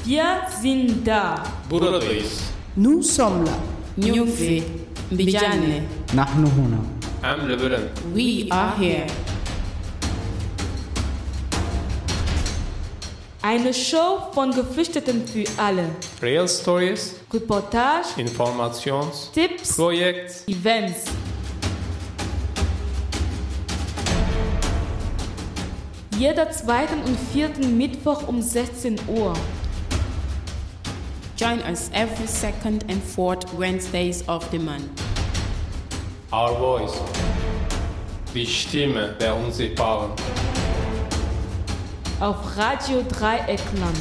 Wir sind da. Buradayız. Nous sommes là. Nyufi, Mbijane. نحن هنا. Amle Belen. We are here. Eine Show von Geflüchteten für alle. Real Stories, Reportage, Informations, Tipps, Projekt. Events. Jeder zweiten und vierten Mittwoch um 16 Uhr. Join us every second and fourth Wednesdays of the month. Our Voice. Die Stimme der Unsichtbaren. Auf Radio Dreieckland.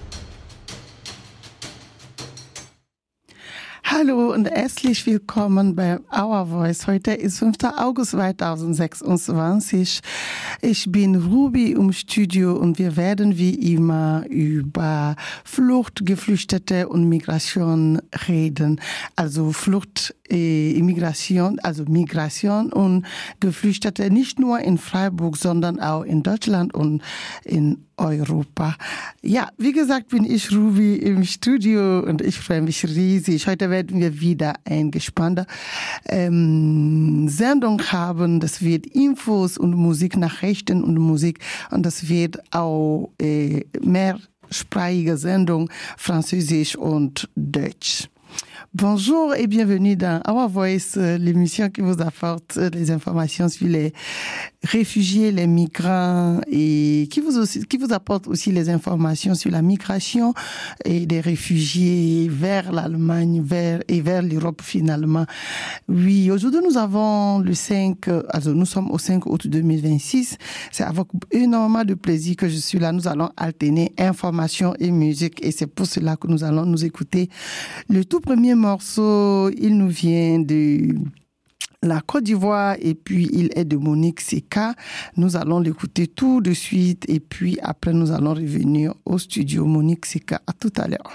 Hallo und herzlich willkommen bei Our Voice. Heute ist 5. August 2026. Ich bin Ruby im Studio und wir werden wie immer über Flucht, Geflüchtete und Migration reden. Also Flucht, Immigration, also Migration und Geflüchtete nicht nur in Freiburg, sondern auch in Deutschland und in Europa. Ja, wie gesagt, bin ich Ruby im Studio und ich freue mich riesig. Heute werden wir wieder eine gespannte Sendung haben. Das wird Infos und Musik, Nachrichten und Musik und das wird auch mehrsprachige Sendung, Französisch und Deutsch. Bonjour et bienvenue dans Our Voice, l'émission qui vous apporte les informations sur les réfugiés, les migrants et qui vous apporte aussi les informations sur la migration et des réfugiés vers l'Allemagne vers l'Europe finalement. Oui, aujourd'hui nous sommes au 5 août 2026. C'est avec énormément de plaisir que je suis là. Nous allons alterner information et musique et c'est pour cela que nous allons nous écouter le tout premier morceau. Il nous vient de la Côte d'Ivoire et puis il est de Monique Seka. Nous allons l'écouter tout de suite et puis après nous allons revenir au studio. Monique Seka, à tout à l'heure.